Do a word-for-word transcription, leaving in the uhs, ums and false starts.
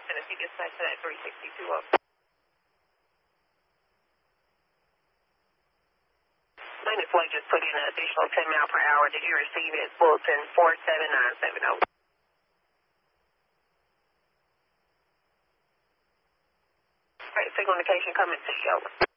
Tennessee dispatch at three sixty-two up. Plaintiff Floyd just put in an additional ten mile per hour. Did you receive it? Bulletin four seven nine seven zero. All right, signal indication coming to you. Over.